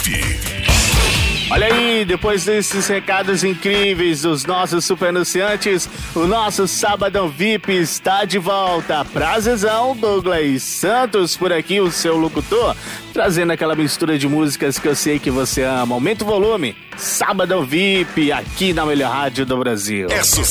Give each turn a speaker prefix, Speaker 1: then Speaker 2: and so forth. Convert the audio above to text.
Speaker 1: Olha aí, depois desses recados incríveis dos nossos super anunciantes, o nosso Sabadão VIP está de volta. Prazezão, Douglas Santos por aqui, o seu locutor, trazendo aquela mistura de músicas que eu sei que você ama. Aumenta o volume, Sabadão VIP, aqui na melhor rádio do Brasil.
Speaker 2: É sucesso!